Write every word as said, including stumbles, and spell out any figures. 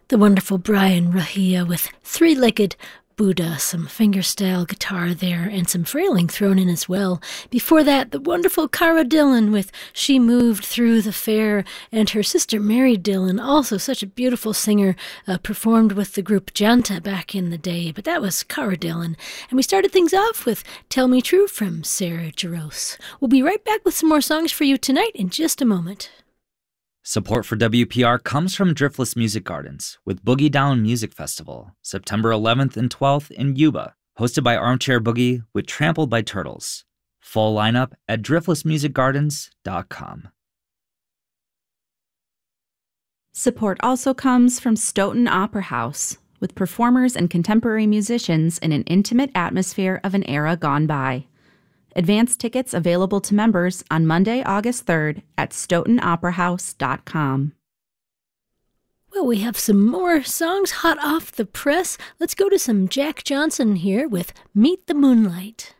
The wonderful Brian Rahia with Three-Legged Buddha, some fingerstyle guitar there, and some frailing thrown in as well. Before that, the wonderful Cara Dillon with She Moved Through the Fair, and her sister Mary Dillon, also such a beautiful singer, uh, performed with the group Janta back in the day, but that was Cara Dillon. And we started things off with Tell Me True from Sarah Jarosz. We'll be right back with some more songs for you tonight in just a moment. Support for W P R comes from Driftless Music Gardens with Boogie Down Music Festival, September eleventh and twelfth in Yuba, hosted by Armchair Boogie with Trampled by Turtles. Full lineup at driftless music gardens dot com. Support also comes from Stoughton Opera House, with performers and contemporary musicians in an intimate atmosphere of an era gone by. Advance tickets available to members on Monday, August third at stoughton opera house dot com. Well, we have some more songs hot off the press. Let's go to some Jack Johnson here with Meet the Moonlight.